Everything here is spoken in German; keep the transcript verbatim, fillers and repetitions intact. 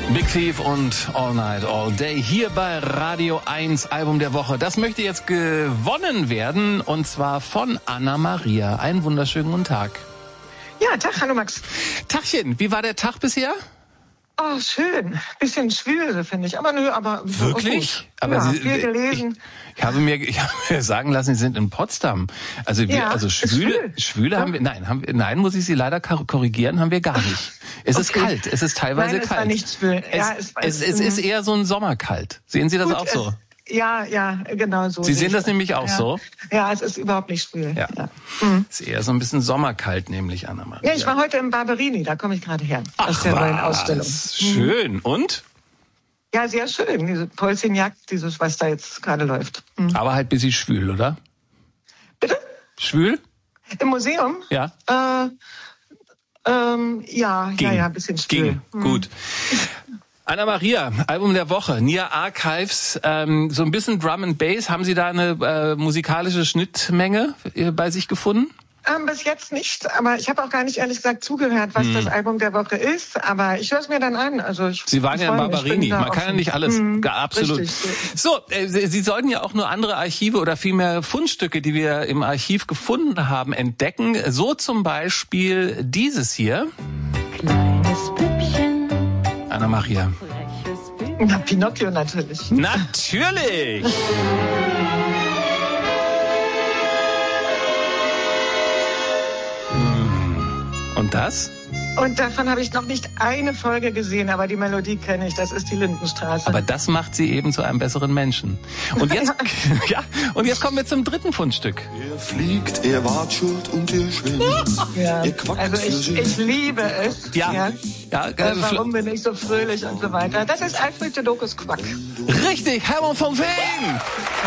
Big Thief und All Night, All Day hier bei Radio eins, Album der Woche. Das möchte jetzt gewonnen werden und zwar von Anna-Maria. Einen wunderschönen guten Tag. Ja, Tag, hallo Max. Tagchen, wie war der Tag bisher? Oh, schön. Bisschen schwül, finde ich. Aber nö, aber... Wirklich? Aber ja, Sie, viel gelesen. Ich, ich, habe mir, ich habe mir sagen lassen, Sie sind in Potsdam. Also, wir, ja, also Schwüle, schwül. Schwüle ja. haben wir, nein, haben wir, nein, muss ich Sie leider korrigieren, haben wir gar nicht. Es okay. ist kalt, es ist teilweise nein, es kalt. War nicht schwül. Es, ja, es, war, es, es ist eher so ein Sommerkalt. Sehen Sie das gut, auch so? Es, Ja, ja, genau so. Sie sehen das nämlich auch ja. so? Ja, es ist überhaupt nicht schwül. Ja. ja. Mhm. Es ist eher so ein bisschen sommerkalt, nämlich, Anna-Maria. Ja, ich war heute im Barberini, da komme ich gerade her. Ach, aus der neuen Ausstellung. Schön. Mhm. Und? Ja, sehr schön. Diese Polzinjagd, dieses, was da jetzt gerade läuft. Mhm. Aber halt ein bisschen schwül, oder? Bitte? Schwül? Im Museum? Ja. Äh, ähm, ja, Ging. ja, ja, ein bisschen schwül. Ging. Mhm. Gut. Anna-Maria, Album der Woche, Nia Archives, ähm, so ein bisschen Drum and Bass. Haben Sie da eine äh, musikalische Schnittmenge äh, bei sich gefunden? Ähm, bis jetzt nicht, aber ich habe auch gar nicht ehrlich gesagt zugehört, was hm. das Album der Woche ist. Aber ich höre es mir dann an. Also ich, Sie waren ich ja in Barberini, man kann ja nicht alles, hm. absolut. Richtig, so, äh, Sie sollten ja auch nur andere Archive oder vielmehr Fundstücke, die wir im Archiv gefunden haben, entdecken. So zum Beispiel dieses hier. Kleines Püppchen. Anna-Maria. Na, Pinocchio natürlich. Natürlich! Und das? Und davon habe ich noch nicht eine Folge gesehen, aber die Melodie kenne ich, das ist die Lindenstraße. Aber das macht sie eben zu einem besseren Menschen. Und jetzt, ja, und jetzt kommen wir zum dritten Fundstück. Er fliegt, er watschelt und er schwimmt. Ja, er quackt also für ich, sich. ich liebe es. Ja, ja. ja äh, warum bin ich so fröhlich und so weiter. Das ist Alfred Jodokus Quack. Richtig, Hermann von Veen!